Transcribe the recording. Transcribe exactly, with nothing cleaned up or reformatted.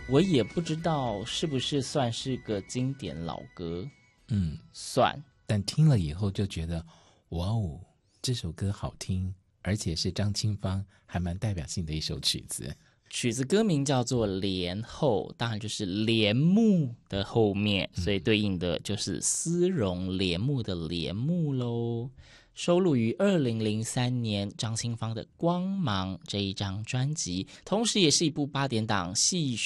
我也不知道是不是算是个经典老歌。 嗯， 算。 但听了以后就觉得，哇哦，这首歌好听，而且是张清芳还蛮代表性的一首曲子。 曲子歌名叫做《帘后》，当然就是帘幕的后面，所以对应的就是丝绒帘幕的帘幕咯。收录于二零零三年张清芳的《光芒》这一张专辑，同时也是一部八点档戏